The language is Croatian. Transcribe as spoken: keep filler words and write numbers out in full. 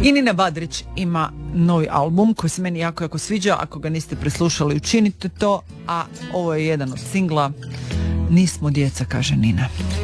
I Nina Badrić ima novi album koji se meni jako, jako sviđa. Ako ga niste preslušali, učinite to. A ovo je jedan od singla. Nismo djeca, kaže Nina.